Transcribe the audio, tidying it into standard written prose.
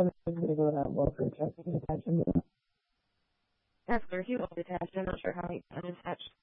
probably going to go to that welfare check. You can attach him to that. That's clear. He was attached. I'm not sure how he unattached.